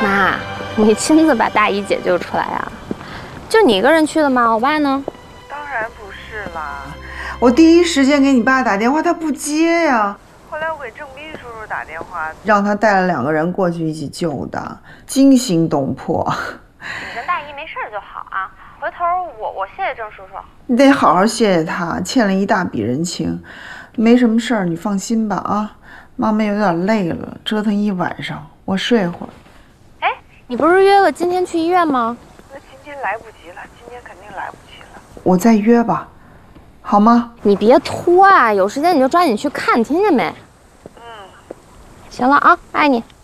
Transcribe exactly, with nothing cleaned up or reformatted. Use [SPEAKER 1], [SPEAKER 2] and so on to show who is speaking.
[SPEAKER 1] 妈，你亲自把大姨解救出来啊？就你一个人去的吗？我爸呢？
[SPEAKER 2] 当然不是啦，我第一时间给你爸打电话，他不接呀。后来我给郑斌叔叔打电话，让他带了两个人过去一起救的，惊心动魄。
[SPEAKER 1] 你跟大姨没事就好啊，回头我我谢谢郑叔叔。
[SPEAKER 2] 你得好好谢谢他，欠了一大笔人情。没什么事儿，你放心吧啊。妈妈有点累了，折腾一晚上，我睡会儿。
[SPEAKER 1] 哎，你不是约了今天去医院吗？
[SPEAKER 2] 那今天来不及了，今天肯定来不及了。我再约吧，好吗？
[SPEAKER 1] 你别拖啊，有时间你就抓紧去看，听见没？嗯。行了啊，爱你。